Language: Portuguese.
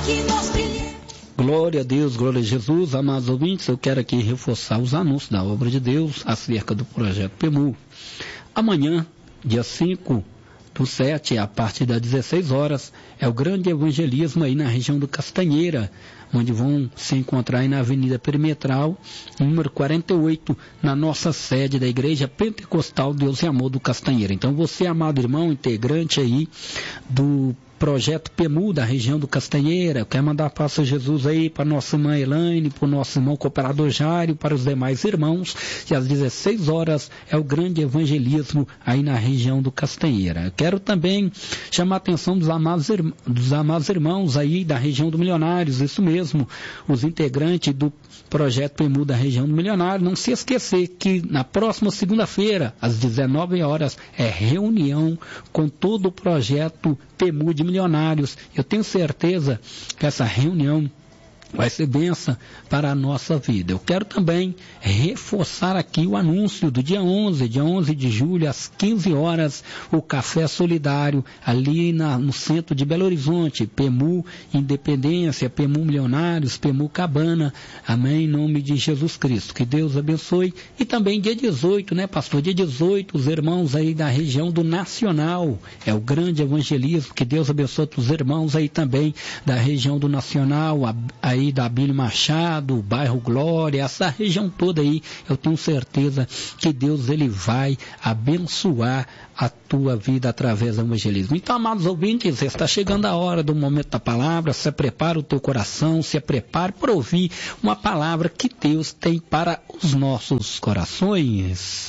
Glória a Deus, glória a Jesus. Amados ouvintes, eu quero aqui reforçar os anúncios da obra de Deus acerca do projeto PEMU. Amanhã, dia 5/7, a partir das 16 horas, é o grande evangelismo aí na região do Castanheira, onde vão se encontrar aí na Avenida Perimetral, número 48, na nossa sede da Igreja Pentecostal Deus e Amor do Castanheira. Então você, amado irmão, integrante aí do projeto PEMU da região do Castanheira, quer mandar paz a Jesus aí para nossa irmã Elaine, para o nosso irmão cooperador Jário, para os demais irmãos, e às 16 horas é o grande evangelismo aí na região do Castanheira. Eu quero também chamar a atenção dos amados irmãos aí da região do Milionários, isso mesmo, os integrantes do projeto PEMU da região do Milionário, não se esquecer que na próxima segunda-feira, às 19 horas, é reunião com todo o projeto PEMU de Milionários. Eu tenho certeza que essa reunião vai ser bênção para a nossa vida. Eu quero também reforçar aqui o anúncio do dia 11 de julho, às 15 horas, o Café Solidário, ali no centro de Belo Horizonte, PEMU Independência, PEMU Milionários, PEMU Cabana, amém, em nome de Jesus Cristo. Que Deus abençoe. E também dia 18, né, pastor? Dia 18, os irmãos aí da região do Nacional, é o grande evangelismo. Que Deus abençoe os irmãos aí também da região do Nacional, aí da Abílio Machado, bairro Glória, essa região toda aí, eu tenho certeza que Deus ele vai abençoar a tua vida através do evangelismo. Então, amados ouvintes, está chegando a hora do momento da palavra. Se prepara o teu coração, se prepare para ouvir uma palavra que Deus tem para os nossos corações.